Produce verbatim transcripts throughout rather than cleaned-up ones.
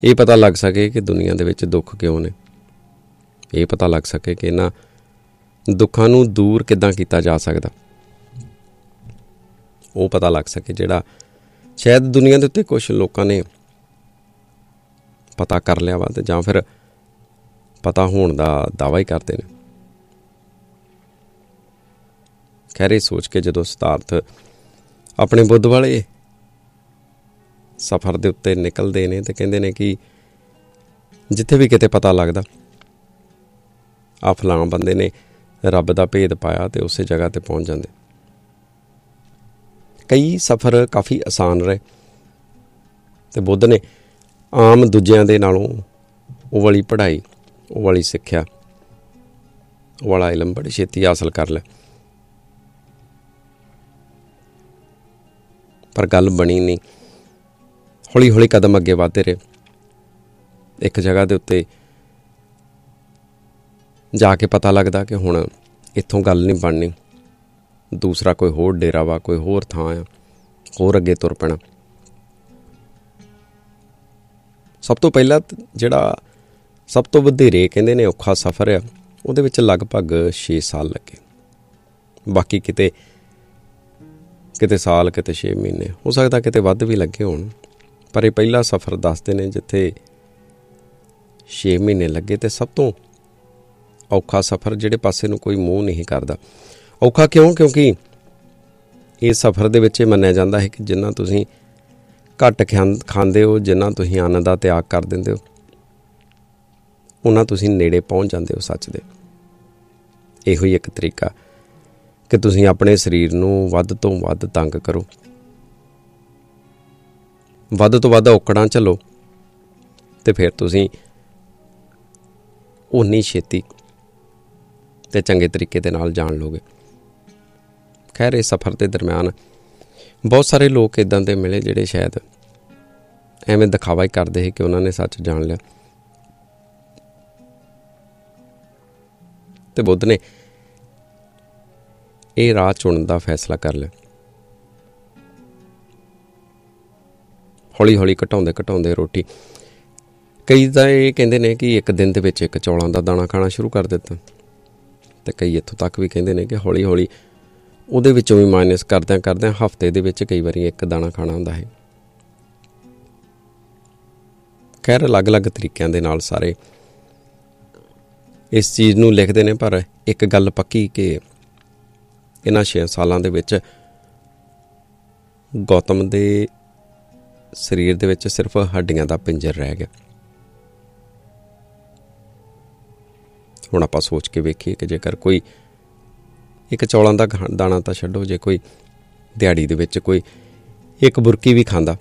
ਇਹ ਪਤਾ ਲੱਗ ਸਕੇ ਕਿ ਦੁਨੀਆ ਦੇ ਵਿੱਚ ਦੁੱਖ ਕਿਉਂ ਨੇ, ਇਹ ਪਤਾ ਲੱਗ ਸਕੇ ਕਿ ਇਹਨਾਂ ਦੁੱਖਾਂ ਨੂੰ ਦੂਰ ਕਿੱਦਾਂ ਕੀਤਾ ਜਾ ਸਕਦਾ, ਉਹ ਪਤਾ ਲੱਗ ਸਕੇ ਜਿਹੜਾ ਸ਼ਾਇਦ ਦੁਨੀਆ ਦੇ ਉੱਤੇ ਕੁਛ ਲੋਕਾਂ ਨੇ ਪਤਾ ਕਰ ਲਿਆ ਵਾ ਅਤੇ ਜਾਂ ਫਿਰ ਪਤਾ ਹੋਣ ਦਾ ਦਾਅਵਾ ਹੀ ਕਰਦੇ ਨੇ। ਖੈਰ, ਇਹ ਸੋਚ ਕੇ ਜਦੋਂ ਸਿਧਾਰਥ ਆਪਣੇ ਬੁੱਧ ਵਾਲੇ ਸਫ਼ਰ ਦੇ ਉੱਤੇ ਨਿਕਲਦੇ ਨੇ ਅਤੇ ਕਹਿੰਦੇ ਨੇ ਕਿ ਜਿੱਥੇ ਵੀ ਕਿਤੇ ਪਤਾ ਲੱਗਦਾ ਆ ਫਲਾਣਾ ਬੰਦੇ ਨੇ ਰੱਬ ਦਾ ਭੇਦ ਪਾਇਆ ਅਤੇ ਉਸੇ ਜਗ੍ਹਾ 'ਤੇ ਪਹੁੰਚ ਜਾਂਦੇ। ਕਈ ਸਫ਼ਰ ਕਾਫੀ ਆਸਾਨ ਰਹੇ ਅਤੇ ਬੁੱਧ ਨੇ ਆਮ ਦੂਜਿਆਂ ਦੇ ਨਾਲੋਂ ਉਹ ਵਾਲੀ ਪੜ੍ਹਾਈ, ਉਹ ਵਾਲੀ ਸਿੱਖਿਆ, ਉਹ ਵਾਲਾ ਇਲਮ ਬੜੀ ਛੇਤੀ ਹਾਸਲ ਕਰ ਲਿਆ। ਪਰ ਗੱਲ ਬਣੀ ਨਹੀਂ। ਹੌਲੀ ਹੌਲੀ ਕਦਮ ਅੱਗੇ ਵੱਧਦੇ ਰਹੇ। ਇੱਕ ਜਗ੍ਹਾ ਦੇ ਉੱਤੇ ਜਾ ਕੇ ਪਤਾ ਲੱਗਦਾ ਕਿ ਹੁਣ ਇੱਥੋਂ ਗੱਲ ਨਹੀਂ ਬਣਨੀ, ਦੂਸਰਾ ਕੋਈ ਹੋਰ ਡੇਰਾ ਵਾ, ਕੋਈ ਹੋਰ ਥਾਂ ਆ, ਹੋਰ ਅੱਗੇ ਤੁਰ ਪੈਣਾ। ਸਭ ਤੋਂ ਪਹਿਲਾਂ ਜਿਹੜਾ ਸਭ ਤੋਂ ਵਧੇਰੇ ਕਹਿੰਦੇ ਨੇ ਔਖਾ ਸਫ਼ਰ ਆ, ਉਹਦੇ ਵਿੱਚ ਲਗਭਗ ਛੇ ਸਾਲ ਲੱਗੇ। ਬਾਕੀ ਕਿਤੇ ਕਿਤੇ ਸਾਲ, ਕਿਤੇ ਛੇ ਮਹੀਨੇ, ਹੋ ਸਕਦਾ ਕਿਤੇ ਵੱਧ ਵੀ ਲੱਗੇ ਹੋਣ, ਪਰ ਇਹ ਪਹਿਲਾ ਸਫ਼ਰ ਦੱਸਦੇ ਨੇ ਜਿੱਥੇ ਛੇ ਮਹੀਨੇ ਲੱਗੇ। ਅਤੇ ਸਭ ਤੋਂ ਔਖਾ ਸਫ਼ਰ ਜਿਹੜੇ ਪਾਸੇ ਨੂੰ ਕੋਈ ਮੂੰਹ ਨਹੀਂ ਕਰਦਾ। ਔਖਾ ਕਿਉਂ? ਕਿਉਂਕਿ ਇਹ ਸਫ਼ਰ ਦੇ ਵਿੱਚ ਇਹ ਮੰਨਿਆ ਜਾਂਦਾ ਹੈ ਕਿ ਜਿੰਨਾ ਤੁਸੀਂ ਘੱਟ ਖਾ ਖਾਂਦੇ ਹੋ, ਜਿੰਨਾ ਤੁਸੀਂ ਅੰਨ ਦਾ ਤਿਆਗ ਕਰ ਦਿੰਦੇ ਹੋ, ਉਹਨਾਂ ਤੁਸੀਂ ਨੇੜੇ ਪਹੁੰਚ ਜਾਂਦੇ ਹੋ ਸੱਚ ਦੇ। ਇਹੋ ਹੀ ਇੱਕ ਤਰੀਕਾ ਕਿ ਤੁਸੀਂ ਆਪਣੇ ਸਰੀਰ ਨੂੰ ਵੱਧ ਤੋਂ ਵੱਧ ਤੰਗ ਕਰੋ, ਵੱਧ ਤੋਂ ਵੱਧ ਔਕੜਾਂ ਝੱਲੋ, ਅਤੇ ਫਿਰ ਤੁਸੀਂ ਓਨੀ ਛੇਤੀ ਅਤੇ ਚੰਗੇ ਤਰੀਕੇ ਦੇ ਨਾਲ ਜਾਣ ਲਓਗੇ। ਖੈਰ, ਇਸ ਸਫ਼ਰ ਦੇ ਦਰਮਿਆਨ ਬਹੁਤ ਸਾਰੇ ਲੋਕ ਇੱਦਾਂ ਦੇ ਮਿਲੇ ਜਿਹੜੇ ਸ਼ਾਇਦ ਐਵੇਂ ਦਿਖਾਵਾ ਹੀ ਕਰਦੇ ਸੀ ਕਿ ਉਹਨਾਂ ਨੇ ਸੱਚ ਜਾਣ ਲਿਆ। ਅਤੇ ਬੁੱਧ ਨੇ ਇਹ ਰਾਹ ਚੁਣਨ ਦਾ ਫੈਸਲਾ ਕਰ ਲਿਆ। ਹੌਲੀ ਹੌਲੀ ਘਟਾਉਂਦੇ ਘਟਾਉਂਦੇ ਰੋਟੀ, ਕਈ ਤਾਂ ਇਹ ਕਹਿੰਦੇ ਨੇ ਕਿ ਇੱਕ ਦਿਨ ਦੇ ਵਿੱਚ ਇੱਕ ਚੌਲਾਂ ਦਾ ਦਾਣਾ ਖਾਣਾ ਸ਼ੁਰੂ ਕਰ ਦਿੱਤਾ, ਅਤੇ ਕਈ ਇੱਥੋਂ ਤੱਕ ਵੀ ਕਹਿੰਦੇ ਨੇ ਕਿ ਹੌਲੀ ਹੌਲੀ ਉਹਦੇ ਵਿੱਚੋਂ ਵੀ ਮਾਈਨਸ ਕਰਦਿਆਂ ਕਰਦਿਆਂ ਹਫ਼ਤੇ ਦੇ ਵਿੱਚ ਕਈ ਵਾਰੀ ਇੱਕ ਦਾਣਾ ਖਾਣਾ ਹੁੰਦਾ ਹੈ। ਖੈਰ, ਅਲੱਗ-ਅਲੱਗ ਤਰੀਕਿਆਂ ਦੇ ਨਾਲ ਸਾਰੇ ਇਸ ਚੀਜ਼ ਨੂੰ ਲਿਖਦੇ ਨੇ, ਪਰ ਇੱਕ ਗੱਲ ਪੱਕੀ ਕਿ ਇਹਨਾਂ ਛੇ ਸਾਲਾਂ ਦੇ ਵਿੱਚ ਗੌਤਮ ਦੇ ਸਰੀਰ ਦੇ ਵਿੱਚ ਸਿਰਫ ਹੱਡੀਆਂ ਦਾ ਪਿੰਜਰ ਰਹਿ ਗਿਆ। ਹੁਣ ਆਪਾਂ ਸੋਚ ਕੇ ਵੇਖੀਏ ਕਿ ਜੇਕਰ ਕੋਈ ਇੱਕ ਚੌਲਾਂ ਦਾ ਦਾਣਾ ਤਾਂ ਛੱਡੋ, ਜੇ ਕੋਈ ਦਿਹਾੜੀ ਦੇ ਵਿੱਚ ਕੋਈ ਇੱਕ ਬੁਰਕੀ ਵੀ ਖਾਂਦਾ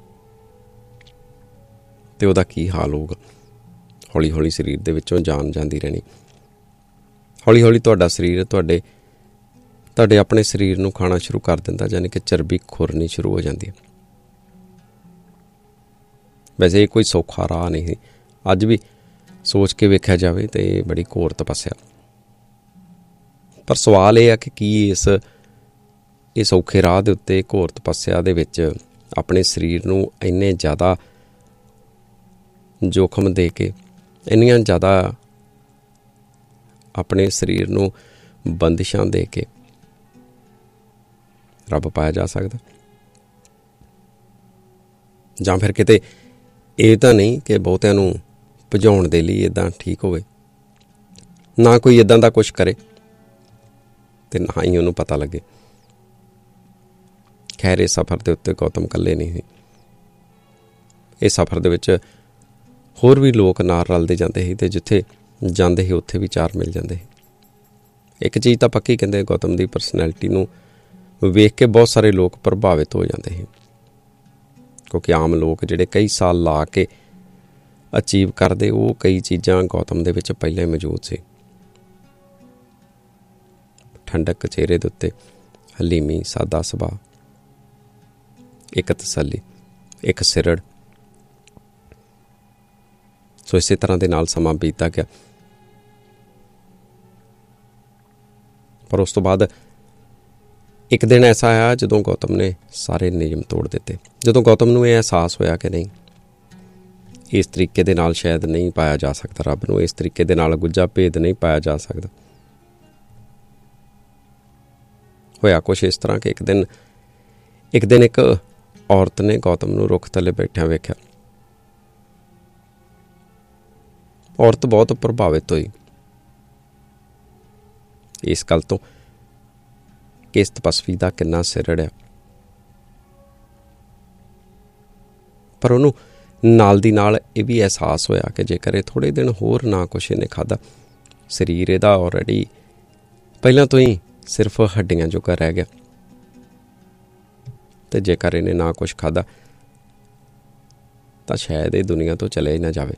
ਅਤੇ ਉਹਦਾ ਕੀ ਹਾਲ ਹੋਊਗਾ। ਹੌਲੀ ਹੌਲੀ ਸਰੀਰ ਦੇ ਵਿੱਚੋਂ ਜਾਨ ਜਾਂਦੀ ਰਹਿਣੀ। ਹੌਲੀ ਹੌਲੀ ਤੁਹਾਡਾ ਸਰੀਰ ਤੁਹਾਡੇ ਤੁਹਾਡੇ ਆਪਣੇ ਸਰੀਰ ਨੂੰ ਖਾਣਾ ਸ਼ੁਰੂ ਕਰ ਦਿੰਦਾ, ਯਾਨੀ ਕਿ ਚਰਬੀ ਖੁਰਨੀ ਸ਼ੁਰੂ ਹੋ ਜਾਂਦੀ ਹੈ। ਵੈਸੇ ਇਹ ਕੋਈ ਸੌਖਾ ਰਾਹ ਨਹੀਂ। ਅੱਜ ਵੀ ਸੋਚ ਕੇ ਵੇਖਿਆ ਜਾਵੇ ਤਾਂ ਇਹ ਬੜੀ ਘੋਰ ਤਪੱਸਿਆ। ਪਰ ਸਵਾਲ ਇਹ ਆ ਕਿ ਕੀ ਇਸ ਇਸ ਔਖੇ ਰਾਹ ਦੇ ਉੱਤੇ ਘੋਰ ਤਪੱਸਿਆ ਦੇ ਵਿੱਚ ਆਪਣੇ ਸਰੀਰ ਨੂੰ ਇੰਨੇ ਜ਼ਿਆਦਾ ਜੋਖਮ ਦੇ ਕੇ, ਇੰਨੀਆਂ ਜ਼ਿਆਦਾ ਆਪਣੇ ਸਰੀਰ ਨੂੰ ਬੰਦਿਸ਼ਾਂ ਦੇ ਕੇ ਰੱਬ ਪਾਇਆ ਜਾ ਸਕਦਾ? ਜਾਂ ਫਿਰ ਕਿਤੇ ਇਹ ਤਾਂ ਨਹੀਂ ਕਿ ਬਹੁਤਿਆਂ ਨੂੰ ਭਜਾਉਣ ਦੇ ਲਈ ਇੱਦਾਂ ਠੀਕ ਹੋਵੇ, ਨਾ ਕੋਈ ਇੱਦਾਂ ਦਾ ਕੁਛ ਕਰੇ ਅਤੇ ਨਾ ਹੀ ਉਹਨੂੰ ਪਤਾ ਲੱਗੇ। ਖੈਰ, ਇਸ ਸਫ਼ਰ ਦੇ ਉੱਤੇ ਗੌਤਮ ਇਕੱਲੇ ਨਹੀਂ ਸੀ। ਇਸ ਸਫ਼ਰ ਦੇ ਵਿੱਚ ਹੋਰ ਵੀ ਲੋਕ ਨਾਲ ਰਲਦੇ ਜਾਂਦੇ ਸੀ, ਅਤੇ ਜਿੱਥੇ ਜਾਂਦੇ ਸੀ ਉੱਥੇ ਵੀ ਚਾਰ ਮਿਲ ਜਾਂਦੇ ਸੀ। ਇੱਕ ਚੀਜ਼ ਤਾਂ ਪੱਕੀ, ਕਹਿੰਦੇ ਗੌਤਮ ਦੀ ਪਰਸਨੈਲਿਟੀ ਨੂੰ ਵੇਖ ਕੇ ਬਹੁਤ ਸਾਰੇ ਲੋਕ ਪ੍ਰਭਾਵਿਤ ਹੋ ਜਾਂਦੇ ਸੀ, ਕਿਉਂਕਿ ਆਮ ਲੋਕ ਜਿਹੜੇ ਕਈ ਸਾਲ ਲਾ ਕੇ ਅਚੀਵ ਕਰਦੇ, ਉਹ ਕਈ ਚੀਜ਼ਾਂ ਗੌਤਮ ਦੇ ਵਿੱਚ ਪਹਿਲਾਂ ਹੀ ਮੌਜੂਦ ਸੀ। ਠੰਡਕ ਚਿਹਰੇ ਦੇ ਉੱਤੇ, ਹਲੀਮੀ, ਸਾਦਾ ਸੁਭਾਅ, ਇੱਕ ਤਸੱਲੀ, ਇੱਕ ਸਿਰੜ। ਸੋ ਇਸੇ ਤਰ੍ਹਾਂ ਦੇ ਨਾਲ ਸਮਾਂ ਬੀਤਦਾ ਗਿਆ। ਪਰ ਉਸ ਤੋਂ ਬਾਅਦ ਇੱਕ ਦਿਨ ਐਸਾ ਆਇਆ ਜਦੋਂ ਗੌਤਮ ਨੇ ਸਾਰੇ ਨਿਯਮ ਤੋੜ ਦਿੱਤੇ। ਜਦੋਂ ਗੌਤਮ ਨੂੰ ਇਹ ਅਹਿਸਾਸ ਹੋਇਆ ਕਿ ਨਹੀਂ, ਇਸ ਤਰੀਕੇ ਦੇ ਨਾਲ ਸ਼ਾਇਦ ਨਹੀਂ ਪਾਇਆ ਜਾ ਸਕਦਾ ਰੱਬ ਨੂੰ, ਇਸ ਤਰੀਕੇ ਦੇ ਨਾਲ ਗੁੱਝਾ ਭੇਦ ਨਹੀਂ ਪਾਇਆ ਜਾ ਸਕਦਾ। ਹੋਇਆ ਕੁਛ ਇਸ ਤਰ੍ਹਾਂ ਕਿ ਇੱਕ ਦਿਨ ਇੱਕ ਦਿਨ ਇੱਕ ਔਰਤ ਨੇ ਗੌਤਮ ਨੂੰ ਰੁੱਖ ਥੱਲੇ ਬੈਠਿਆਂ ਵੇਖਿਆ। ਔਰਤ ਬਹੁਤ ਪ੍ਰਭਾਵਿਤ ਹੋਈ ਇਸ ਗੱਲ ਤੋਂ ਕਿ ਇਸ ਤਪਸਵੀ ਦਾ ਕਿੰਨਾ ਸਿਰ ਰੜਿਆ, ਪਰ ਉਹਨੂੰ ਨਾਲ ਦੀ ਨਾਲ ਇਹ ਵੀ ਅਹਿਸਾਸ ਹੋਇਆ ਕਿ ਜੇਕਰ ਇਹ ਥੋੜ੍ਹੇ ਦਿਨ ਹੋਰ ਨਾ ਕੁਛ ਇਹਨੇ ਖਾਧਾ, ਸਰੀਰ ਇਹਦਾ ਆਲਰੇਡੀ ਪਹਿਲਾਂ ਤੋਂ ਹੀ ਸਿਰਫ ਹੱਡੀਆਂ ਜੋਗਾ ਰਹਿ ਗਿਆ, ਅਤੇ ਜੇਕਰ ਇਹਨੇ ਨਾ ਕੁਛ ਖਾਧਾ ਤਾਂ ਸ਼ਾਇਦ ਇਹ ਦੁਨੀਆ ਤੋਂ ਚਲੇ ਹੀ ਨਾ ਜਾਵੇ।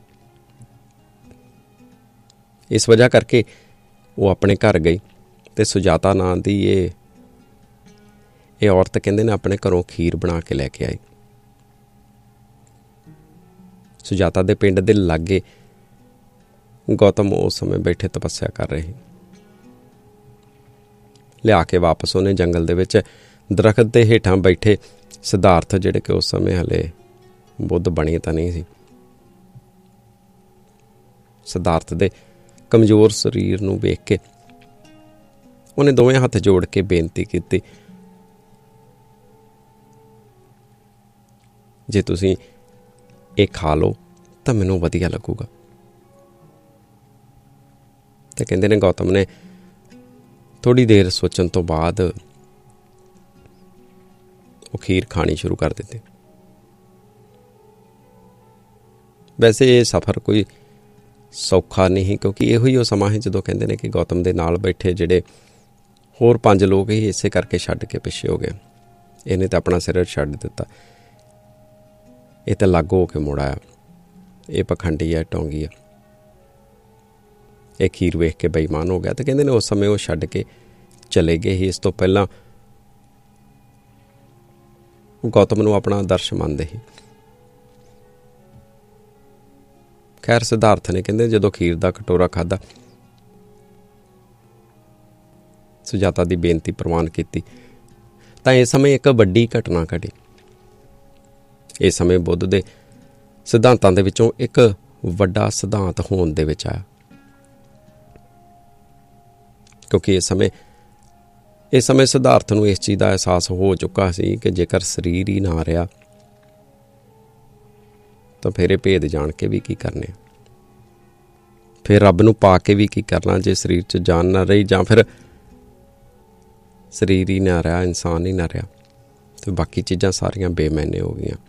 ਇਸ ਵਜ੍ਹਾ ਕਰਕੇ ਉਹ ਆਪਣੇ ਘਰ ਗਈ ਅਤੇ ਸੁਜਾਤਾ ਨਾਂ ਦੀ ਇਹ ਇਹ ਔਰਤ ਕਹਿੰਦੇ ਨੇ ਆਪਣੇ ਘਰੋਂ ਖੀਰ ਬਣਾ ਕੇ ਲੈ ਕੇ ਆਈ। ਸੁਜਾਤਾ ਦੇ ਪਿੰਡ ਦੇ ਲਾਗੇ ਗੌਤਮ ਉਸ ਸਮੇਂ ਬੈਠੇ ਤਪੱਸਿਆ ਕਰ ਰਹੇ ਸੀ। ਲਿਆ ਕੇ ਵਾਪਸ ਉਹਨੇ ਜੰਗਲ ਦੇ ਵਿੱਚ ਦਰਖਤ ਦੇ ਹੇਠਾਂ ਬੈਠੇ ਸਿਧਾਰਥ, ਜਿਹੜੇ ਕਿ ਉਸ ਸਮੇਂ ਹਲੇ ਬੁੱਧ ਬਣੇ ਤਾਂ ਨਹੀਂ ਸੀ, ਸਿਧਾਰਥ ਦੇ ਕਮਜ਼ੋਰ ਸਰੀਰ ਨੂੰ ਵੇਖ ਕੇ ਉਹਨੇ ਦੋਵੇਂ ਹੱਥ ਜੋੜ ਕੇ ਬੇਨਤੀ ਕੀਤੀ, ਜੇ ਤੁਸੀਂ ਇਹ ਖਾ ਲਓ ਤਾਂ ਮੈਨੂੰ ਵਧੀਆ ਲੱਗੂਗਾ। ਤੇ ਕਹਿੰਦੇ ਨੇ ਗੌਤਮ ਨੇ ਥੋੜ੍ਹੀ ਦੇਰ ਸੋਚਣ ਤੋਂ ਬਾਅਦ ਉਹ ਖੀਰ ਖਾਣੀ ਸ਼ੁਰੂ ਕਰ ਦਿੱਤੀ। ਵੈਸੇ ਇਹ ਸਫ਼ਰ ਕੋਈ ਸੌਖਾ ਨਹੀਂ, ਕਿਉਂਕਿ ਇਹੋ ਹੀ ਉਹ ਸਮਾਂ ਹੈ ਜਦੋਂ ਕਹਿੰਦੇ ਨੇ ਕਿ ਗੌਤਮ ਦੇ ਨਾਲ ਬੈਠੇ ਜਿਹੜੇ ਹੋਰ ਪੰਜ ਲੋਕ ਹੀ ਇਸੇ ਕਰਕੇ ਛੱਡ ਕੇ ਪਿੱਛੇ ਹੋ ਗਏ। ਇਹਨੇ ਤਾਂ ਆਪਣਾ ਸਿਰ ਛੱਡ ਦਿੱਤਾ, ਇਹ ਤਾਂ ਲਾਗੂ ਹੋ ਕੇ ਮੁੜ ਆਇਆ, ਇਹ ਪਖੰਡੀ ਹੈ, ਢੋਂਗੀ ਹੈ, ਇਹ ਖੀਰ ਵੇਖ ਕੇ ਬੇਈਮਾਨ ਹੋ ਗਿਆ। ਤੇ ਕਹਿੰਦੇ ਨੇ ਉਸ ਸਮੇਂ ਉਹ ਛੱਡ ਕੇ ਚਲੇ ਗਏ ਸੀ। ਇਸ ਤੋਂ ਪਹਿਲਾਂ ਗੌਤਮ ਨੂੰ ਆਪਣਾ ਆਦਰਸ਼ ਮੰਨਦੇ ਸੀ। ਖੈਰ ਸਿਧਾਰਥ ਨੇ ਕਹਿੰਦੇ ਜਦੋਂ ਖੀਰ ਦਾ ਕਟੋਰਾ ਖਾਧਾ, ਸੁਜਾਤਾ ਦੀ ਬੇਨਤੀ ਪ੍ਰਵਾਨ ਕੀਤੀ, ਤਾਂ ਇਸ ਸਮੇਂ ਇੱਕ ਵੱਡੀ ਘਟਨਾ ਘਟੀ। ਇਸ ਸਮੇਂ ਬੁੱਧ ਦੇ ਸਿਧਾਂਤਾਂ ਦੇ ਵਿੱਚੋਂ ਇੱਕ ਵੱਡਾ ਸਿਧਾਂਤ ਹੋਂਦ ਦੇ ਵਿੱਚ ਆਇਆ, ਕਿਉਂਕਿ ਇਸ ਸਮੇਂ ਇਸ ਸਮੇਂ ਸਿਧਾਰਥ ਨੂੰ ਇਸ ਚੀਜ਼ ਦਾ ਅਹਿਸਾਸ ਹੋ ਚੁੱਕਾ ਸੀ ਕਿ ਜੇਕਰ ਸਰੀਰ ਹੀ ਨਾ ਰਿਹਾ ਤਾਂ ਫਿਰ ਇਹ ਭੇਦ ਜਾਣ ਕੇ ਵੀ ਕੀ ਕਰਨੇ, ਫਿਰ ਰੱਬ ਨੂੰ ਪਾ ਕੇ ਵੀ ਕੀ ਕਰਨਾ ਜੇ ਸਰੀਰ 'ਚ ਜਾਨ ਨਾ ਰਹੀ, ਜਾਂ ਫਿਰ ਸਰੀਰ ਹੀ ਨਾ ਰਿਹਾ, ਇਨਸਾਨ ਹੀ ਨਾ ਰਿਹਾ, ਤੇ ਬਾਕੀ ਚੀਜ਼ਾਂ ਸਾਰੀਆਂ ਬੇਮੈਨੇ ਹੋ ਗਈਆਂ।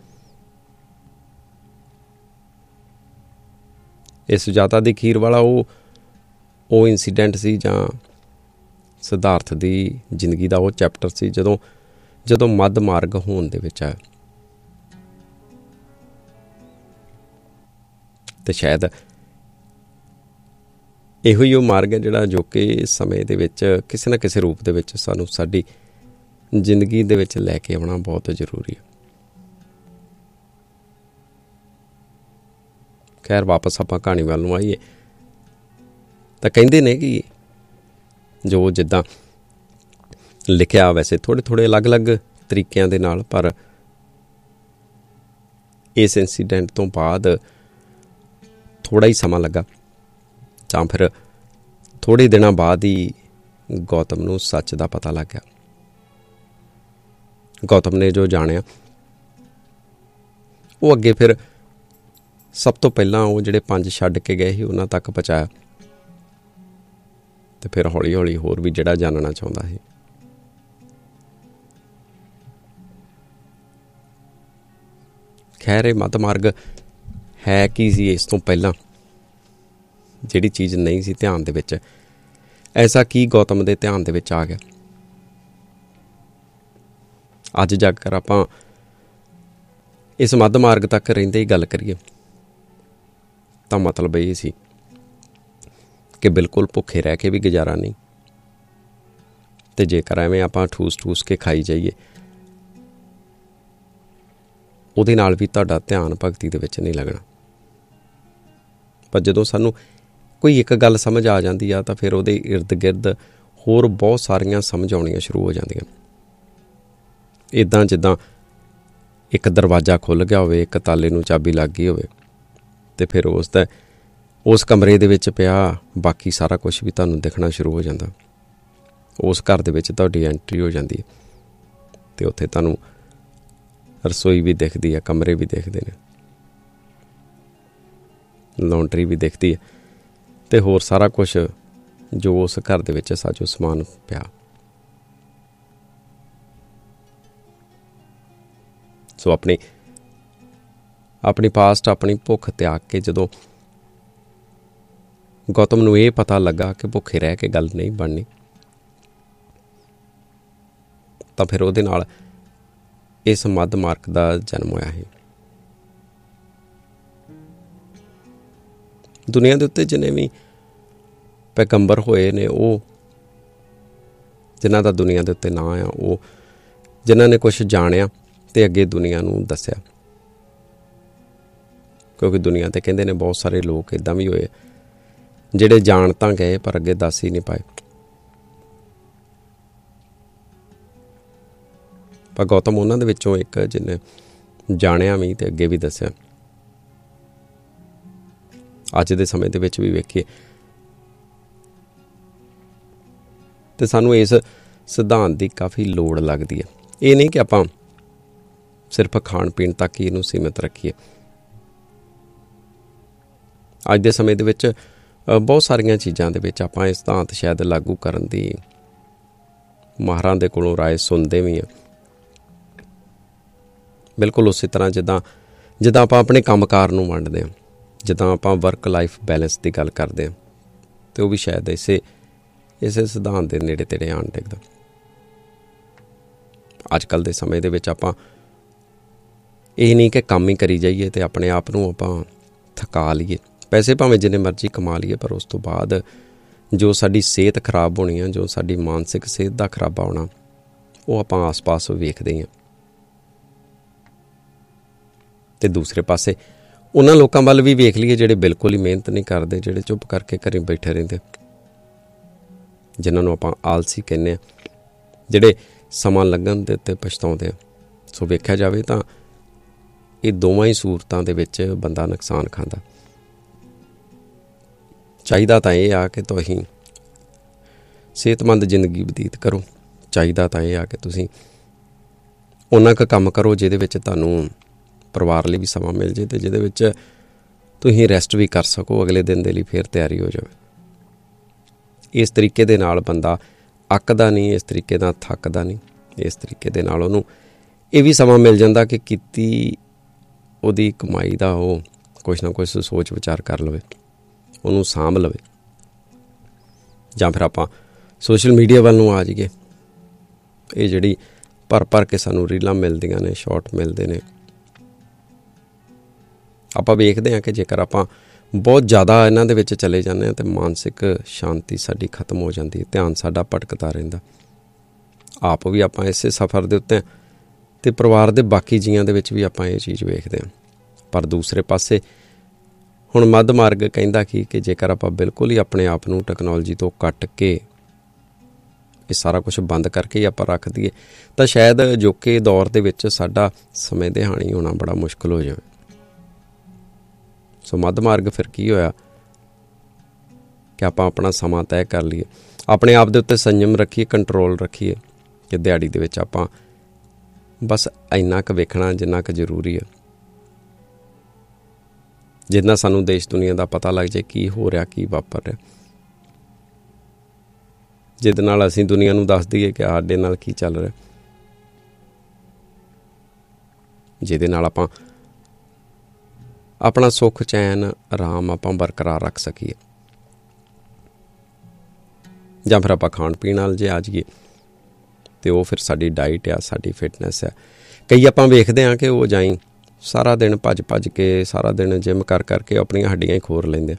ਇਹ ਸੁਜਾਤਾ ਦੀ ਖੀਰ ਵਾਲਾ ਉਹ ਉਹ ਇੰਸੀਡੈਂਟ ਸੀ, ਜਾਂ ਸਿਧਾਰਥ ਦੀ ਜ਼ਿੰਦਗੀ ਦਾ ਉਹ ਚੈਪਟਰ ਸੀ ਜਦੋਂ ਜਦੋਂ ਮੱਧ ਮਾਰਗ ਹੋਣ ਦੇ ਵਿੱਚ ਆਇਆ। ਤੇ ਸ਼ਾਇਦ ਇਹੋ ਹੀ ਉਹ ਮਾਰਗ ਹੈ ਜਿਹੜਾ ਜੋ ਕਿ ਇਸ ਸਮੇਂ ਦੇ ਵਿੱਚ ਕਿਸੇ ਨਾ ਕਿਸੇ ਰੂਪ ਦੇ ਵਿੱਚ ਸਾਨੂੰ ਸਾਡੀ ਜ਼ਿੰਦਗੀ ਦੇ ਵਿੱਚ ਲੈ ਕੇ ਆਉਣਾ ਬਹੁਤ ਜ਼ਰੂਰੀ ਹੈ। ਖੈਰ ਵਾਪਸ ਆਪਾਂ ਕਹਾਣੀ ਵੱਲ ਨੂੰ ਆਈਏ ਤਾਂ ਕਹਿੰਦੇ ਨੇ ਕਿ ਜੋ ਜਿੱਦਾਂ ਲਿਖਿਆ, ਵੈਸੇ ਥੋੜ੍ਹੇ ਥੋੜ੍ਹੇ ਅਲੱਗ-ਅਲੱਗ ਤਰੀਕਿਆਂ ਦੇ ਨਾਲ, ਪਰ ਇਸ ਇੰਸੀਡੈਂਟ ਤੋਂ ਬਾਅਦ ਥੋੜ੍ਹਾ ਹੀ ਸਮਾਂ ਲੱਗਾ, ਜਾਂ ਫਿਰ ਥੋੜ੍ਹੇ ਦਿਨਾਂ ਬਾਅਦ ਹੀ ਗੌਤਮ ਨੂੰ ਸੱਚ ਦਾ ਪਤਾ ਲੱਗ ਗਿਆ। ਗੌਤਮ ਨੇ ਜੋ ਜਾਣਿਆ ਉਹ ਅੱਗੇ ਫਿਰ ਸਭ ਤੋਂ ਪਹਿਲਾਂ ਉਹ ਜਿਹੜੇ ਪੰਜ ਛੱਡ ਕੇ ਗਏ ਸੀ ਉਹਨਾਂ ਤੱਕ ਪਹੁੰਚਾਇਆ, ਤੇ ਫਿਰ ਹੌਲੀ ਹੌਲੀ ਹੋਰ ਵੀ ਜਿਹੜਾ ਜਾਣਨਾ ਚਾਹੁੰਦਾ ਸੀ। ਖੈਰ ਇਹ ਮੱਧ ਮਾਰਗ ਹੈ ਕੀ ਸੀ ਇਸ ਤੋਂ ਪਹਿਲਾਂ, ਜਿਹੜੀ ਚੀਜ਼ ਨਹੀਂ ਸੀ ਧਿਆਨ ਦੇ ਵਿੱਚ, ਐਸਾ ਕੀ ਗੌਤਮ ਦੇ ਧਿਆਨ ਦੇ ਵਿੱਚ ਆ ਗਿਆ। ਅੱਜ ਜੇਕਰ ਆਪਾਂ ਇਸ ਮੱਧ ਮਾਰਗ ਤੱਕ ਰਹਿੰਦੇ ਹੀ ਗੱਲ ਕਰੀਏ ਤਾਂ ਮਤਲਬ ਇਹ ਸੀ ਕਿ ਬਿਲਕੁਲ ਭੁੱਖੇ ਰਹਿ ਕੇ ਵੀ ਗੁਜ਼ਾਰਾ ਨਹੀਂ, ਅਤੇ ਜੇਕਰ ਐਵੇਂ ਆਪਾਂ ਠੂਸ ਠੂਸ ਕੇ ਖਾਈ ਜਾਈਏ ਉਹਦੇ ਨਾਲ ਵੀ ਤੁਹਾਡਾ ਧਿਆਨ ਭਗਤੀ ਦੇ ਵਿੱਚ ਨਹੀਂ ਲੱਗਣਾ। ਪਰ ਜਦੋਂ ਸਾਨੂੰ ਕੋਈ ਇੱਕ ਗੱਲ ਸਮਝ ਆ ਜਾਂਦੀ ਆ ਤਾਂ ਫਿਰ ਉਹਦੇ ਇਰਦ ਗਿਰਦ ਹੋਰ ਬਹੁਤ ਸਾਰੀਆਂ ਸਮਝ ਆਉਣੀਆਂ ਸ਼ੁਰੂ ਹੋ ਜਾਂਦੀਆਂ। ਇੱਦਾਂ ਜਿੱਦਾਂ ਇੱਕ ਦਰਵਾਜ਼ਾ ਖੁੱਲ੍ਹ ਗਿਆ ਹੋਵੇ, ਇੱਕ ਤਾਲੇ ਨੂੰ ਚਾਬੀ ਲੱਗ ਗਈ ਹੋਵੇ, ਤੇ ਫਿਰ ਉਸ ਦਾ ਉਸ ਕਮਰੇ ਦੇ ਵਿੱਚ ਪਿਆ ਬਾਕੀ ਸਾਰਾ ਕੁਝ ਵੀ ਤੁਹਾਨੂੰ ਦਿਖਣਾ ਸ਼ੁਰੂ ਹੋ ਜਾਂਦਾ। ਉਸ ਘਰ ਦੇ ਵਿੱਚ ਤੁਹਾਡੀ ਐਂਟਰੀ ਹੋ ਜਾਂਦੀ ਹੈ ਅਤੇ ਉੱਥੇ ਤੁਹਾਨੂੰ ਰਸੋਈ ਵੀ ਦਿਖਦੀ ਹੈ, ਕਮਰੇ ਵੀ ਦਿਖਦੇ ਨੇ, ਲੌਂਡਰੀ ਵੀ ਦਿਖਦੀ ਹੈ ਅਤੇ ਹੋਰ ਸਾਰਾ ਕੁਛ ਜੋ ਉਸ ਘਰ ਦੇ ਵਿੱਚ ਸਾਜੋ ਸਮਾਨ ਪਿਆ। ਸੋ ਆਪਣੀ ਆਪਣੀ ਪਾਸਟ ਆਪਣੀ ਭੁੱਖ ਤਿਆਗ ਕੇ ਜਦੋਂ ਗੌਤਮ ਨੂੰ ਇਹ ਪਤਾ ਲੱਗਾ ਕਿ ਭੁੱਖੇ ਰਹਿ ਕੇ ਗੱਲ ਨਹੀਂ ਬਣਨੀ, ਤਾਂ ਫਿਰ ਉਹਦੇ ਨਾਲ ਇਸ ਮੱਧ ਮਾਰਗ ਦਾ ਜਨਮ ਹੋਇਆ ਹੈ। ਦੁਨੀਆ ਦੇ ਉੱਤੇ ਜਿੰਨੇ ਵੀ ਪੈਗੰਬਰ ਹੋਏ ਨੇ, ਉਹ ਜਿਨ੍ਹਾਂ ਦਾ ਦੁਨੀਆ ਦੇ ਉੱਤੇ ਨਾਂ ਆ, ਉਹ ਜਿਨ੍ਹਾਂ ਨੇ ਕੁਛ ਜਾਣਿਆ ਅਤੇ ਅੱਗੇ ਦੁਨੀਆ ਨੂੰ ਦੱਸਿਆ। ਕਿਉਂਕਿ ਦੁਨੀਆ 'ਤੇ ਕਹਿੰਦੇ ਨੇ ਬਹੁਤ ਸਾਰੇ ਲੋਕ ਇੱਦਾਂ ਵੀ ਹੋਏ ਜਿਹੜੇ ਜਾਣ ਤਾਂ ਗਏ ਪਰ ਅੱਗੇ ਦੱਸ ਹੀ ਨਹੀਂ ਪਾਏ। ਪਰ ਗੌਤਮ ਉਹਨਾਂ ਦੇ ਵਿੱਚੋਂ ਇੱਕ ਜਿਹਨੇ ਜਾਣਿਆ ਵੀ ਅਤੇ ਅੱਗੇ ਵੀ ਦੱਸਿਆ। ਅੱਜ ਦੇ ਸਮੇਂ ਦੇ ਵਿੱਚ ਵੀ ਵੇਖੀਏ ਅਤੇ ਸਾਨੂੰ ਇਸ ਸਿਧਾਂਤ ਦੀ ਕਾਫੀ ਲੋੜ ਲੱਗਦੀ ਹੈ। ਇਹ ਨਹੀਂ ਕਿ ਆਪਾਂ ਸਿਰਫ ਖਾਣ ਪੀਣ ਤੱਕ ਹੀ ਇਹਨੂੰ ਸੀਮਿਤ ਰੱਖੀਏ। ਅੱਜ ਦੇ ਸਮੇਂ ਦੇ ਵਿੱਚ ਬਹੁਤ ਸਾਰੀਆਂ ਚੀਜ਼ਾਂ ਦੇ ਵਿੱਚ ਆਪਾਂ ਇਹ ਸਿਧਾਂਤ ਸ਼ਾਇਦ ਲਾਗੂ ਕਰਨ ਦੀ ਮਾਹਰਾਂ ਦੇ ਕੋਲੋਂ ਰਾਏ ਸੁਣਦੇ ਵੀ ਹਾਂ। ਬਿਲਕੁਲ ਉਸੇ ਤਰ੍ਹਾਂ ਜਿੱਦਾਂ ਜਿੱਦਾਂ ਆਪਾਂ ਆਪਣੇ ਕੰਮਕਾਰ ਨੂੰ ਵੰਡਦੇ ਹਾਂ, ਜਿੱਦਾਂ ਆਪਾਂ ਵਰਕ ਲਾਈਫ ਬੈਲੈਂਸ ਦੀ ਗੱਲ ਕਰਦੇ ਹਾਂ, ਅਤੇ ਉਹ ਵੀ ਸ਼ਾਇਦ ਇਸੇ ਇਸੇ ਸਿਧਾਂਤ ਦੇ ਨੇੜੇ ਤੇੜੇ ਆਣ ਡਿੱਗਦਾ। ਅੱਜ ਕੱਲ੍ਹ ਦੇ ਸਮੇਂ ਦੇ ਵਿੱਚ ਆਪਾਂ ਇਹ ਨਹੀਂ ਕਿ ਕੰਮ ਹੀ ਕਰੀ ਜਾਈਏ ਅਤੇ ਆਪਣੇ ਆਪ ਨੂੰ ਆਪਾਂ ਥਕਾ ਲਈਏ। ਪੈਸੇ ਭਾਵੇਂ ਜਿੰਨੇ ਮਰਜ਼ੀ ਕਮਾ ਲਈਏ, ਪਰ ਉਸ ਤੋਂ ਬਾਅਦ ਜੋ ਸਾਡੀ ਸਿਹਤ ਖਰਾਬ ਹੋਣੀ ਆ, ਜੋ ਸਾਡੀ ਮਾਨਸਿਕ ਸਿਹਤ ਦਾ ਖਰਾਬਾ ਹੋਣਾ, ਉਹ ਆਪਾਂ ਆਸ ਪਾਸ ਵੇਖਦੇ ਹਾਂ। ਅਤੇ ਦੂਸਰੇ ਪਾਸੇ ਉਹਨਾਂ ਲੋਕਾਂ ਵੱਲ ਵੀ ਵੇਖ ਲਈਏ ਜਿਹੜੇ ਬਿਲਕੁਲ ਹੀ ਮਿਹਨਤ ਨਹੀਂ ਕਰਦੇ, ਜਿਹੜੇ ਚੁੱਪ ਕਰਕੇ ਘਰੇ ਬੈਠੇ ਰਹਿੰਦੇ, ਜਿਨ੍ਹਾਂ ਨੂੰ ਆਪਾਂ ਆਲਸੀ ਕਹਿੰਦੇ ਹਾਂ, ਜਿਹੜੇ ਸਮਾਂ ਲੱਗਣ ਦੇ ਉੱਤੇ ਪਛਤਾਉਂਦੇ ਆ। ਸੋ ਵੇਖਿਆ ਜਾਵੇ ਤਾਂ ਇਹ ਦੋਵਾਂ ਹੀ ਸੂਰਤਾਂ ਦੇ ਵਿੱਚ ਬੰਦਾ ਨੁਕਸਾਨ ਖਾਂਦਾ। ਚਾਹੀਦਾ ਤਾਂ ਇਹ ਆ ਕਿ ਤੁਸੀਂ ਸਿਹਤਮੰਦ ਜ਼ਿੰਦਗੀ ਬਤੀਤ ਕਰੋ। ਚਾਹੀਦਾ ਤਾਂ ਇਹ ਆ ਕਿ ਤੁਸੀਂ ਓਨਾ ਕੁ ਕੰਮ ਕਰੋ ਜਿਹਦੇ ਵਿੱਚ ਤੁਹਾਨੂੰ ਪਰਿਵਾਰ ਲਈ ਵੀ ਸਮਾਂ ਮਿਲ ਜੇ ਅਤੇ ਜਿਹਦੇ ਵਿੱਚ ਤੁਸੀਂ ਰੈਸਟ ਵੀ ਕਰ ਸਕੋ, ਅਗਲੇ ਦਿਨ ਦੇ ਲਈ ਫਿਰ ਤਿਆਰੀ ਹੋ ਜਾਵੇ। ਇਸ ਤਰੀਕੇ ਦੇ ਨਾਲ ਬੰਦਾ ਅੱਕਦਾ ਨਹੀਂ, ਇਸ ਤਰੀਕੇ ਨਾਲ ਥੱਕਦਾ ਨਹੀਂ। ਇਸ ਤਰੀਕੇ ਦੇ ਨਾਲ ਉਹਨੂੰ ਇਹ ਵੀ ਸਮਾਂ ਮਿਲ ਜਾਂਦਾ ਕਿ ਕੀਤੀ ਉਹਦੀ ਕਮਾਈ ਦਾ ਉਹ ਕੁਛ ਨਾ ਕੁਛ ਸੋਚ ਵਿਚਾਰ ਕਰ ਲਵੇ, ਉਹਨੂੰ ਸਾਂਭ ਲਵੇ। ਜਾਂ ਫਿਰ ਆਪਾਂ ਸੋਸ਼ਲ ਮੀਡੀਆ ਵੱਲ ਨੂੰ ਆ ਜਾਈਏ। ਇਹ ਜਿਹੜੀ ਭਰ ਭਰ ਕੇ ਸਾਨੂੰ ਰੀਲਾਂ ਮਿਲਦੀਆਂ ਨੇ, ਸ਼ਾਰਟ ਮਿਲਦੇ ਨੇ, ਆਪਾਂ ਵੇਖਦੇ ਹਾਂ ਕਿ ਜੇਕਰ ਆਪਾਂ ਬਹੁਤ ਜ਼ਿਆਦਾ ਇਹਨਾਂ ਦੇ ਵਿੱਚ ਚਲੇ ਜਾਂਦੇ ਹਾਂ ਤਾਂ ਮਾਨਸਿਕ ਸ਼ਾਂਤੀ ਸਾਡੀ ਖਤਮ ਹੋ ਜਾਂਦੀ ਹੈ, ਧਿਆਨ ਸਾਡਾ ਭਟਕਦਾ ਰਹਿੰਦਾ। ਆਪ ਵੀ ਆਪਾਂ ਇਸੇ ਸਫ਼ਰ ਦੇ ਉੱਤੇ ਅਤੇ ਪਰਿਵਾਰ ਦੇ ਬਾਕੀ ਜੀਆਂ ਦੇ ਵਿੱਚ ਵੀ ਆਪਾਂ ਇਹ ਚੀਜ਼ ਵੇਖਦੇ ਹਾਂ। ਪਰ ਦੂਸਰੇ ਪਾਸੇ ਹੁਣ ਮੱਧ ਮਾਰਗ ਕਹਿੰਦਾ ਕੀ ਕਿ ਜੇਕਰ ਆਪਾਂ ਬਿਲਕੁਲ ਹੀ ਆਪਣੇ ਆਪ ਨੂੰ ਟੈਕਨੋਲੋਜੀ ਤੋਂ ਕੱਟ ਕੇ ਇਹ ਸਾਰਾ ਕੁਛ ਬੰਦ ਕਰਕੇ ਹੀ ਆਪਾਂ ਰੱਖ ਦਈਏ ਤਾਂ ਸ਼ਾਇਦ ਅਜੋਕੇ ਦੌਰ ਦੇ ਵਿੱਚ ਸਾਡਾ ਸਮੇਂ ਦੇ ਹਾਣੀ ਹੋਣਾ ਬੜਾ ਮੁਸ਼ਕਿਲ ਹੋ ਜਾਵੇ। ਸੋ ਮੱਧ ਮਾਰਗ ਫਿਰ ਕੀ ਹੋਇਆ ਕਿ ਆਪਾਂ ਆਪਣਾ ਸਮਾਂ ਤੈਅ ਕਰ ਲਈਏ, ਆਪਣੇ ਆਪ ਦੇ ਉੱਤੇ ਸੰਯਮ ਰੱਖੀਏ, ਕੰਟਰੋਲ ਰੱਖੀਏ ਕਿ ਦਿਹਾੜੀ ਦੇ ਵਿੱਚ ਆਪਾਂ ਬਸ ਇੰਨਾ ਕੁ ਵੇਖਣਾ ਜਿੰਨਾ ਕੁ ਜ਼ਰੂਰੀ ਹੈ, ਜਿੰਨਾ ਸਾਨੂੰ ਦੇਸ਼ ਦੁਨੀਆ ਦਾ ਪਤਾ ਲੱਗ ਜਾਏ ਕੀ ਹੋ ਰਿਹਾ, ਕੀ ਵਾਪਰ ਰਿਹਾ, ਜਿਹਦੇ ਨਾਲ ਅਸੀਂ ਦੁਨੀਆ ਨੂੰ ਦੱਸ ਦਈਏ ਕਿ ਸਾਡੇ ਨਾਲ ਕੀ ਚੱਲ ਰਿਹਾ, ਜਿਹਦੇ ਨਾਲ ਆਪਾਂ ਆਪਣਾ ਸੁੱਖ ਚੈਨ ਆਰਾਮ ਆਪਾਂ ਬਰਕਰਾਰ ਰੱਖ ਸਕੀਏ। ਜਾਂ ਫਿਰ ਆਪਾਂ ਖਾਣ ਪੀਣ ਨਾਲ ਜੇ ਆ ਜਾਈਏ ਅਤੇ ਉਹ ਫਿਰ ਸਾਡੀ ਡਾਈਟ ਆ, ਸਾਡੀ ਫਿਟਨੈਸ ਆ। ਕਈ ਆਪਾਂ ਵੇਖਦੇ ਹਾਂ ਕਿ ਉਹ ਜਾਈ ਸਾਰਾ ਦਿਨ ਭੱਜ ਭੱਜ ਕੇ, ਸਾਰਾ ਦਿਨ ਜਿੰਮ ਕਰ ਕਰਕੇ ਆਪਣੀਆਂ ਹੱਡੀਆਂ ਹੀ ਖੋਰ ਲੈਂਦੇ।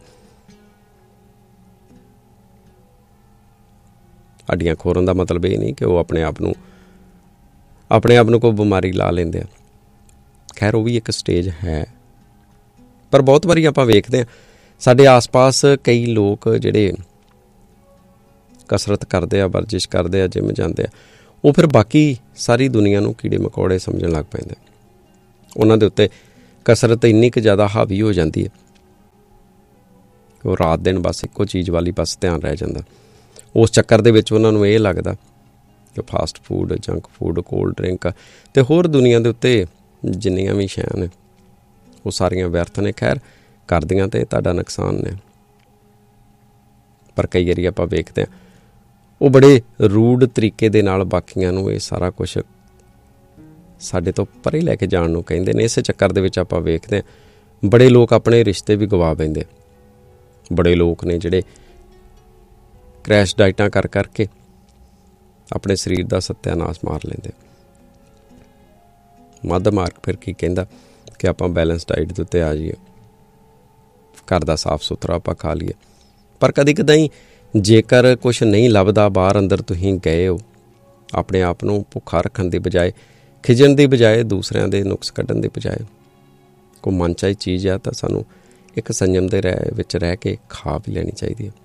ਹੱਡੀਆਂ ਖੋਰਨ ਦਾ ਮਤਲਬ ਇਹ ਨਹੀਂ ਕਿ ਉਹ ਆਪਣੇ ਆਪ ਨੂੰ ਆਪਣੇ ਆਪ ਨੂੰ ਕੋਈ ਬਿਮਾਰੀ ਲਾ ਲੈਂਦੇ ਆ। ਖੈਰ ਉਹ ਵੀ ਇੱਕ ਸਟੇਜ ਹੈ, ਪਰ ਬਹੁਤ ਵਾਰੀ ਆਪਾਂ ਵੇਖਦੇ ਹਾਂ ਸਾਡੇ ਆਸ ਪਾਸ ਕਈ ਲੋਕ ਜਿਹੜੇ ਕਸਰਤ ਕਰਦੇ ਆ, ਵਰਜਿਸ਼ ਕਰਦੇ ਆ, ਜਿੰਮ ਜਾਂਦੇ ਆ, ਉਹ ਫਿਰ ਬਾਕੀ ਸਾਰੀ ਦੁਨੀਆ ਨੂੰ ਕੀੜੇ ਮਕੌੜੇ ਸਮਝਣ ਲੱਗ ਪੈਂਦੇ। ਉਹਨਾਂ ਦੇ ਉੱਤੇ ਕਸਰਤ ਇੰਨੀ ਕੁ ਜ਼ਿਆਦਾ ਹਾਵੀ ਹੋ ਜਾਂਦੀ ਹੈ ਉਹ ਰਾਤ ਦਿਨ ਬਸ ਇੱਕੋ ਚੀਜ਼ ਵਾਲੀ ਬਸ ਧਿਆਨ ਰਹਿ ਜਾਂਦਾ। ਉਸ ਚੱਕਰ ਦੇ ਵਿੱਚ ਉਹਨਾਂ ਨੂੰ ਇਹ ਲੱਗਦਾ ਕਿ fast food, junk food, cold drink ਅਤੇ ਹੋਰ ਦੁਨੀਆ ਦੇ ਉੱਤੇ ਜਿੰਨੀਆਂ ਵੀ ਸ਼ੈਆਂ ਨੇ ਉਹ ਸਾਰੀਆਂ ਵਿਅਰਥ ਨੇ। ਖੈਰ ਕਰਦੀਆਂ ਤਾਂ ਤੁਹਾਡਾ ਨੁਕਸਾਨ ਨੇ, ਪਰ ਕਈ ਵਾਰੀ ਆਪਾਂ ਵੇਖਦੇ ਹਾਂ ਉਹ ਬੜੇ ਰੂਡ ਤਰੀਕੇ ਦੇ ਨਾਲ ਬਾਕੀਆਂ ਨੂੰ ਇਹ ਸਾਰਾ ਕੁਛ ਸਾਡੇ ਤੋਂ ਪਰੇ ਲੈ ਕੇ ਜਾਣ ਨੂੰ ਕਹਿੰਦੇ ਨੇ। ਇਸੇ ਚੱਕਰ ਦੇ ਵਿੱਚ ਆਪਾਂ ਵੇਖਦੇ ਹਾਂ ਬੜੇ ਲੋਕ ਆਪਣੇ ਰਿਸ਼ਤੇ ਵੀ ਗਵਾ ਬੈਂਦੇ। ਬੜੇ ਲੋਕ ਨੇ ਜਿਹੜੇ ਕਰੈਸ਼ ਡਾਈਟਾਂ ਕਰ ਕਰਕੇ ਆਪਣੇ ਸਰੀਰ ਦਾ ਸੱਤਿਆਨਾਸ਼ ਮਾਰ ਲੈਂਦੇ। ਮੱਧ ਮਾਰਗ ਫਿਰ ਕੀ ਕਹਿੰਦਾ ਕਿ ਆਪਾਂ ਬੈਲੈਂਸ ਡਾਈਟ ਦੇ ਉੱਤੇ ਆ ਜਾਈਏ, ਘਰ ਦਾ ਸਾਫ਼ ਸੁਥਰਾ ਆਪਾਂ ਖਾ ਲਈਏ। ਪਰ ਕਦੀ ਕਦਾਈ ਜੇਕਰ ਕੁਛ ਨਹੀਂ ਲੱਭਦਾ, ਬਾਹਰ ਅੰਦਰ ਤੁਸੀਂ ਗਏ ਹੋ, ਆਪਣੇ ਆਪ ਨੂੰ ਭੁੱਖਾ ਰੱਖਣ ਦੀ ਬਜਾਏ, ਖਿਜਣ ਦੀ ਬਜਾਏ, ਦੂਸਰਿਆਂ ਦੇ ਨੁਕਸ ਕੱਢਣ ਦੀ ਬਜਾਏ ਕੋਈ ਮਨਚਾਹੀ ਚੀਜ਼ ਆ ਤਾਂ ਸਾਨੂੰ ਇੱਕ ਸੰਯਮ ਦੇ ਰਹਿ ਵਿੱਚ ਰਹਿ ਕੇ ਖਾ ਵੀ ਲੈਣੀ ਚਾਹੀਦੀ ਹੈ।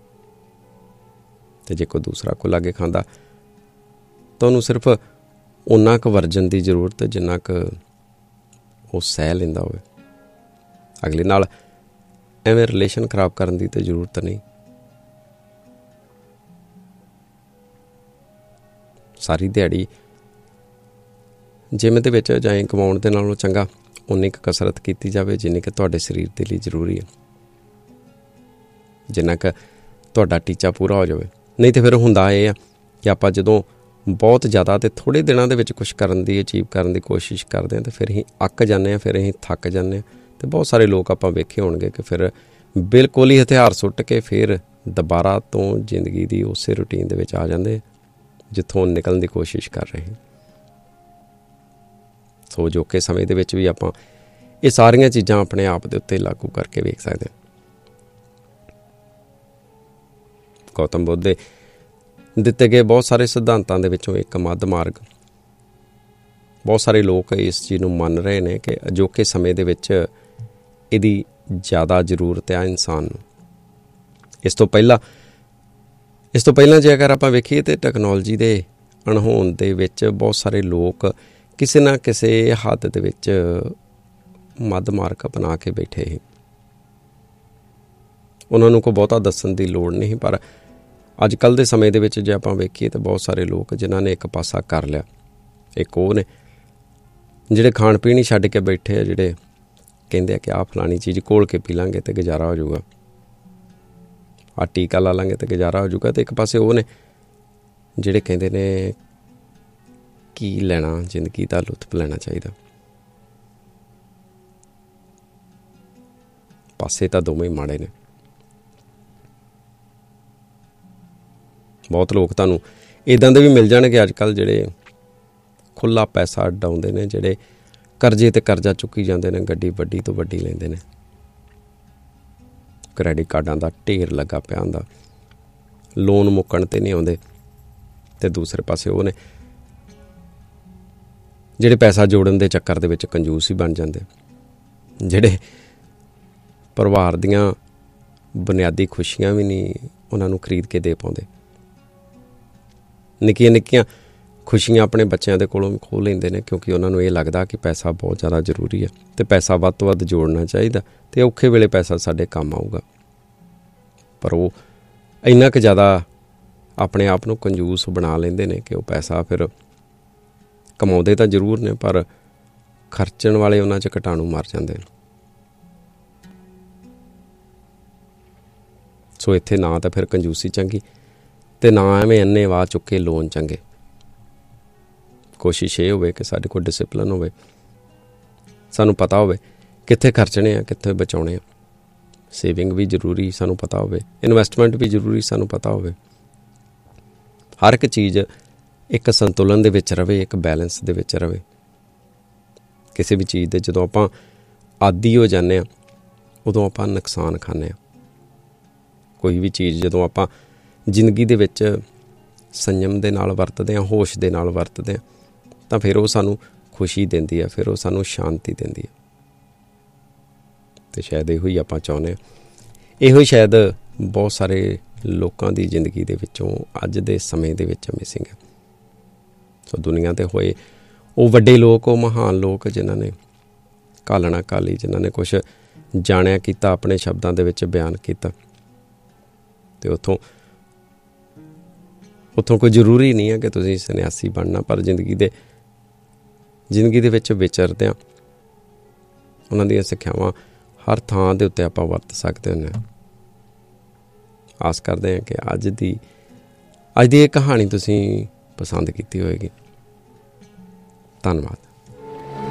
ਅਤੇ ਜੇ ਕੋਈ ਦੂਸਰਾ ਕੋ ਲਾਗੇ ਖਾਂਦਾ ਤਾਂ ਉਹਨੂੰ ਸਿਰਫ ਓਨਾ ਕੁ ਵਰਜਨ ਦੀ ਜ਼ਰੂਰਤ ਜਿੰਨਾ ਕੁ ਉਹ ਸਹਿ ਲੈਂਦਾ ਹੋਵੇ। ਅਗਲੇ ਨਾਲ ਐਵੇਂ ਰਿਲੇਸ਼ਨ ਖਰਾਬ ਕਰਨ ਦੀ ਤਾਂ ਜ਼ਰੂਰਤ ਨਹੀਂ। ਸਾਰੀ ਦਿਹਾੜੀ ਜਿਮ ਦੇ ਵਿੱਚ ਜਾਂ ਕਮਾਉਣ ਦੇ ਨਾਲੋਂ ਚੰਗਾ ਉਨੀ ਕੁ ਕਸਰਤ ਕੀਤੀ ਜਾਵੇ ਜਿੰਨੀ ਕੁ ਤੁਹਾਡੇ ਸਰੀਰ ਦੇ ਲਈ ਜ਼ਰੂਰੀ ਹੈ, ਜਿੰਨਾ ਕੁ ਤੁਹਾਡਾ ਟੀਚਾ ਪੂਰਾ ਹੋ ਜਾਵੇ। ਨਹੀਂ ਤਾਂ ਫਿਰ ਹੁੰਦਾ ਇਹ ਆ ਕਿ ਆਪਾਂ ਜਦੋਂ ਬਹੁਤ ਜ਼ਿਆਦਾ ਅਤੇ ਥੋੜ੍ਹੇ ਦਿਨਾਂ ਦੇ ਵਿੱਚ ਕੁਛ ਕਰਨ ਦੀ, ਅਚੀਵ ਕਰਨ ਦੀ ਕੋਸ਼ਿਸ਼ ਕਰਦੇ ਹਾਂ ਤਾਂ ਫਿਰ ਅਸੀਂ ਅੱਕ ਜਾਂਦੇ ਹਾਂ, ਫਿਰ ਅਸੀਂ ਥੱਕ ਜਾਂਦੇ ਹਾਂ। ਅਤੇ ਬਹੁਤ ਸਾਰੇ ਲੋਕ ਆਪਾਂ ਵੇਖੇ ਹੋਣਗੇ ਕਿ ਫਿਰ ਬਿਲਕੁਲ ਹੀ ਹਥਿਆਰ ਸੁੱਟ ਕੇ ਫਿਰ ਦੁਬਾਰਾ ਤੋਂ ਜ਼ਿੰਦਗੀ ਦੀ ਉਸੇ ਰੂਟੀਨ ਦੇ ਵਿੱਚ ਆ ਜਾਂਦੇ ਜਿੱਥੋਂ ਨਿਕਲਣ ਦੀ ਕੋਸ਼ਿਸ਼ ਕਰ ਰਹੇ। ਸੋ ਅਜੋਕੇ ਸਮੇਂ ਦੇ ਵਿੱਚ ਵੀ ਆਪਾਂ ਇਹ ਸਾਰੀਆਂ ਚੀਜ਼ਾਂ ਆਪਣੇ ਆਪ ਦੇ ਉੱਤੇ ਲਾਗੂ ਕਰਕੇ ਵੇਖ ਸਕਦੇ ਹਾਂ। ਗੌਤਮ ਬੁੱਧ ਦੇ ਦਿੱਤੇ ਗਏ ਬਹੁਤ ਸਾਰੇ ਸਿਧਾਂਤਾਂ ਦੇ ਵਿੱਚੋਂ ਇੱਕ ਮੱਧ ਮਾਰਗ, ਬਹੁਤ ਸਾਰੇ ਲੋਕ ਇਸ ਚੀਜ਼ ਨੂੰ ਮੰਨ ਰਹੇ ਨੇ ਕਿ ਅਜੋਕੇ ਸਮੇਂ ਦੇ ਵਿੱਚ ਇਹਦੀ ਜ਼ਿਆਦਾ ਜ਼ਰੂਰਤ ਹੈ ਇਨਸਾਨ ਨੂੰ। ਇਸ ਤੋਂ ਪਹਿਲਾਂ ਇਸ ਤੋਂ ਪਹਿਲਾਂ ਜੇ ਅਗਰ ਆਪਾਂ ਵੇਖੀਏ ਤਾਂ ਟੈਕਨੋਲੋਜੀ ਦੇ ਅਣਹੋਂਦ ਦੇ ਵਿੱਚ ਬਹੁਤ ਸਾਰੇ ਲੋਕ ਕਿਸੇ ਨਾ ਕਿਸੇ ਹੱਦ ਦੇ ਵਿੱਚ ਮੱਧ ਮਾਰਗ ਅਪਣਾ ਕੇ ਬੈਠੇ ਸੀ। ਉਹਨਾਂ ਨੂੰ ਕੋਈ ਬਹੁਤਾ ਦੱਸਣ ਦੀ ਲੋੜ ਨਹੀਂ। ਪਰ ਅੱਜ ਕੱਲ੍ਹ ਦੇ ਸਮੇਂ ਦੇ ਵਿੱਚ ਜੇ ਆਪਾਂ ਵੇਖੀਏ ਤਾਂ ਬਹੁਤ ਸਾਰੇ ਲੋਕ ਜਿਨ੍ਹਾਂ ਨੇ ਇੱਕ ਪਾਸਾ ਕਰ ਲਿਆ, ਇੱਕ ਉਹ ਨੇ ਜਿਹੜੇ ਖਾਣ ਪੀਣ ਹੀ ਛੱਡ ਕੇ ਬੈਠੇ ਆ, ਜਿਹੜੇ ਕਹਿੰਦੇ ਆ ਕਿ ਆਹ ਫਲਾਣੀ ਚੀਜ਼ ਘੋਲ ਕੇ ਪੀ ਲਾਂਗੇ ਅਤੇ ਗੁਜ਼ਾਰਾ ਹੋ ਜਾਊਗਾ, ਆਹ ਟੀਕਾ ਲਾ ਲਾਂਗੇ ਅਤੇ ਗੁਜ਼ਾਰਾ ਹੋ ਜਾਊਗਾ। ਅਤੇ ਇੱਕ ਪਾਸੇ ਉਹ ਨੇ ਜਿਹੜੇ ਕਹਿੰਦੇ ਨੇ ਕੀ ਲੈਣਾ, ਜ਼ਿੰਦਗੀ ਦਾ ਲੁਤਫ ਲੈਣਾ ਚਾਹੀਦਾ। ਪਾਸੇ ਤਾਂ ਦੋਵੇਂ ਹੀ ਮਾੜੇ ਨੇ। ਬਹੁਤ ਲੋਕ ਤੁਹਾਨੂੰ ਇੱਦਾਂ ਦੇ ਵੀ ਮਿਲ ਜਾਣਗੇ ਅੱਜ ਕੱਲ੍ਹ ਜਿਹੜੇ ਖੁੱਲ੍ਹਾ ਪੈਸਾ ਡਾਉਂਦੇ ਨੇ, ਜਿਹੜੇ ਕਰਜ਼ੇ 'ਤੇ ਕਰਜ਼ਾ ਚੁੱਕੀ ਜਾਂਦੇ ਨੇ, ਗੱਡੀ ਵੱਡੀ ਤੋਂ ਵੱਡੀ ਲੈਂਦੇ ਨੇ, ਕ੍ਰੈਡਿਟ ਕਾਰਡਾਂ ਦਾ ਢੇਰ ਲੱਗਾ ਪਿਆ ਹੁੰਦਾ, ਲੋਨ ਮੁੱਕਣ 'ਤੇ ਨਹੀਂ ਆਉਂਦੇ। ਅਤੇ ਦੂਸਰੇ ਪਾਸੇ ਉਹ ਨੇ ਜਿਹੜੇ ਪੈਸਾ ਜੋੜਨ ਦੇ ਚੱਕਰ ਦੇ ਵਿੱਚ ਕੰਜੂਸ ਹੀ ਬਣ ਜਾਂਦੇ, ਜਿਹੜੇ ਪਰਿਵਾਰ ਦੀਆਂ ਬੁਨਿਆਦੀ ਖੁਸ਼ੀਆਂ ਵੀ ਨਹੀਂ ਉਹਨਾਂ ਨੂੰ ਖਰੀਦ ਕੇ ਦੇ ਪਾਉਂਦੇ। ਨਿੱਕੀਆਂ ਨਿੱਕੀਆਂ ਖੁਸ਼ੀਆਂ ਆਪਣੇ ਬੱਚਿਆਂ ਦੇ ਕੋਲੋਂ ਖੋਹ ਲੈਂਦੇ ਨੇ, ਕਿਉਂਕਿ ਉਹਨਾਂ ਨੂੰ ਇਹ ਲੱਗਦਾ ਕਿ ਪੈਸਾ ਬਹੁਤ ਜ਼ਿਆਦਾ ਜ਼ਰੂਰੀ ਹੈ ਅਤੇ ਪੈਸਾ ਵੱਧ ਤੋਂ ਵੱਧ ਜੋੜਨਾ ਚਾਹੀਦਾ ਅਤੇ ਔਖੇ ਵੇਲੇ ਪੈਸਾ ਸਾਡੇ ਕੰਮ ਆਊਗਾ। ਪਰ ਉਹ ਇੰਨਾ ਕੁ ਜ਼ਿਆਦਾ ਆਪਣੇ ਆਪ ਨੂੰ ਕੰਜੂਸ ਬਣਾ ਲੈਂਦੇ ਨੇ ਕਿ ਉਹ ਪੈਸਾ ਫਿਰ ਕਮਾਉਂਦੇ ਤਾਂ ਜ਼ਰੂਰ ਨੇ, ਪਰ ਖਰਚਣ ਵਾਲੇ ਉਹਨਾਂ 'ਚ ਕੀਟਾਣੂ ਮਰ ਜਾਂਦੇ ਨੇ। ਸੋ ਇੱਥੇ ਨਾ ਤਾਂ ਫਿਰ ਕੰਜੂਸੀ ਚੰਗੀ ਅਤੇ ਨਾ ਐਵੇਂ ਅੰਨੇ ਵਾਹ ਚੁੱਕੇ ਲੋਨ ਚੰਗੇ। ਕੋਸ਼ਿਸ਼ ਇਹ ਹੋਵੇ ਕਿ ਸਾਡੇ ਕੋਲ ਡਿਸਿਪਲਿਨ ਹੋਵੇ, ਸਾਨੂੰ ਪਤਾ ਹੋਵੇ ਕਿੱਥੇ ਖਰਚਣੇ ਆ, ਕਿੱਥੇ ਬਚਾਉਣੇ ਆ। ਸੇਵਿੰਗ ਵੀ ਜ਼ਰੂਰੀ ਸਾਨੂੰ ਪਤਾ ਹੋਵੇ, ਇਨਵੈਸਟਮੈਂਟ ਵੀ ਜ਼ਰੂਰੀ ਸਾਨੂੰ ਪਤਾ ਹੋਵੇ। ਹਰ ਇੱਕ ਚੀਜ਼ ਇੱਕ ਸੰਤੁਲਨ ਦੇ ਵਿੱਚ ਰਵੇ, ਇੱਕ ਬੈਲੈਂਸ ਦੇ ਵਿੱਚ ਰਵੇ। ਕਿਸੇ ਵੀ ਚੀਜ਼ ਦੇ ਜਦੋਂ ਆਪਾਂ ਆਦੀ ਹੋ ਜਾਂਦੇ ਹਾਂ ਉਦੋਂ ਆਪਾਂ ਨੁਕਸਾਨ ਖਾਂਦੇ ਹਾਂ। ਕੋਈ ਵੀ ਚੀਜ਼ ਜਦੋਂ ਆਪਾਂ ਜ਼ਿੰਦਗੀ ਦੇ ਵਿੱਚ ਸੰਯਮ ਦੇ ਨਾਲ ਵਰਤਦੇ ਹਾਂ, ਹੋਸ਼ ਦੇ ਨਾਲ ਵਰਤਦੇ ਹਾਂ, ਤਾਂ ਫਿਰ ਉਹ ਸਾਨੂੰ ਖੁਸ਼ੀ ਦਿੰਦੀ ਹੈ, ਫਿਰ ਉਹ ਸਾਨੂੰ ਸ਼ਾਂਤੀ ਦਿੰਦੀ ਹੈ। ਅਤੇ ਸ਼ਾਇਦ ਇਹੋ ਹੀ ਆਪਾਂ ਚਾਹੁੰਦੇ ਹਾਂ। ਇਹੋ ਹੀ ਸ਼ਾਇਦ ਬਹੁਤ ਸਾਰੇ ਲੋਕਾਂ ਦੀ ਜ਼ਿੰਦਗੀ ਦੇ ਵਿੱਚੋਂ ਅੱਜ ਦੇ ਸਮੇਂ ਦੇ ਵਿੱਚ ਮਿਸਿੰਗ ਹੈ। ਸੋ ਦੁਨੀਆ 'ਤੇ ਹੋਏ ਉਹ ਵੱਡੇ ਲੋਕ, ਉਹ ਮਹਾਨ ਲੋਕ ਜਿਨ੍ਹਾਂ ਨੇ ਘਾਲਣਾ ਘਾਲੀ, ਜਿਨ੍ਹਾਂ ਨੇ ਕੁਛ ਜਾਣਿਆ ਕੀਤਾ, ਆਪਣੇ ਸ਼ਬਦਾਂ ਦੇ ਵਿੱਚ ਬਿਆਨ ਕੀਤਾ। ਅਤੇ ਉੱਥੋਂ ਉੱਥੋਂ ਕੋਈ ਜ਼ਰੂਰੀ ਨਹੀਂ ਹੈ ਕਿ ਤੁਸੀਂ ਸੰਨਿਆਸੀ ਬਣਨਾ, ਪਰ ਜ਼ਿੰਦਗੀ ਦੇ ਜ਼ਿੰਦਗੀ ਦੇ ਵਿੱਚ ਵਿਚਰਦਿਆਂ ਉਹਨਾਂ ਦੀਆਂ ਸਿੱਖਿਆਵਾਂ ਹਰ ਥਾਂ ਦੇ ਉੱਤੇ ਆਪਾਂ ਵਰਤ ਸਕਦੇ ਹੁੰਦੇ ਹਾਂ। ਆਸ ਕਰਦੇ ਹਾਂ ਕਿ ਅੱਜ ਦੀ ਅੱਜ ਦੀ ਇਹ ਕਹਾਣੀ ਤੁਸੀਂ ਪਸੰਦ ਕੀਤੀ ਹੋਏਗੀ। ਧੰਨਵਾਦ।